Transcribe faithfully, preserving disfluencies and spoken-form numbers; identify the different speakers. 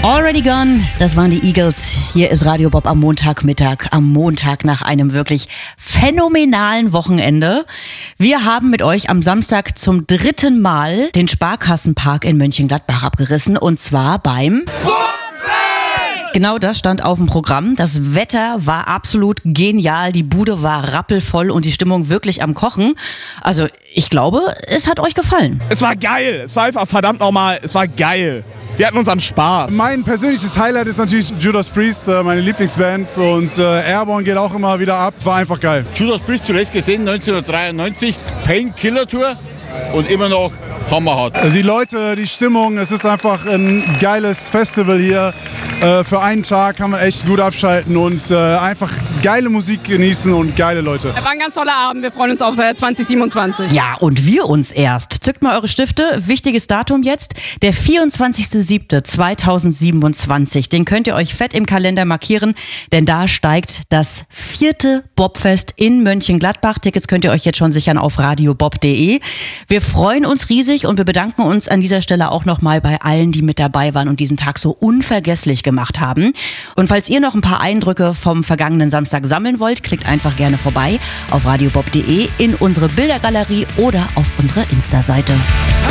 Speaker 1: Already Gone, das waren die Eagles. Hier ist Radio Bob am Montagmittag, am Montag nach einem wirklich phänomenalen Wochenende. Wir haben mit euch am Samstag zum dritten Mal den Sparkassenpark in Mönchengladbach abgerissen und zwar beim Genau das stand auf dem Programm. Das Wetter war absolut genial, die Bude war rappelvoll und die Stimmung wirklich am Kochen. Also ich glaube, es hat euch gefallen.
Speaker 2: Es war geil, es war einfach verdammt nochmal, es war geil. Wir hatten unseren Spaß.
Speaker 3: Mein persönliches Highlight ist natürlich Judas Priest, meine Lieblingsband. Und äh, Airborne geht auch immer wieder ab, war einfach geil.
Speaker 4: Judas Priest zuletzt gesehen, neunzehnhundertdreiundneunzig, Painkiller Tour und immer noch hammerhart.
Speaker 3: Also die Leute, die Stimmung, es ist einfach ein geiles Festival hier. Äh, für einen Tag kann man echt gut abschalten und äh, einfach geile Musik genießen und geile Leute.
Speaker 5: War ein ganz toller Abend, wir freuen uns auf äh, zwanzig siebenundzwanzig.
Speaker 1: Ja, und wir uns erst. Zückt mal eure Stifte, wichtiges Datum jetzt, der vierundzwanzigster siebter zweitausendsiebenundzwanzig. Den könnt ihr euch fett im Kalender markieren, denn da steigt das vierte Bobfest in Mönchengladbach. Tickets könnt ihr euch jetzt schon sichern auf radio bob punkt de. Wir freuen uns riesig und wir bedanken uns an dieser Stelle auch nochmal bei allen, die mit dabei waren und diesen Tag so unvergesslich gemacht haben. Und falls ihr noch ein paar Eindrücke vom vergangenen Samstag sammeln wollt, klickt einfach gerne vorbei auf radio bob punkt de in unsere Bildergalerie oder auf unsere Insta-Seite.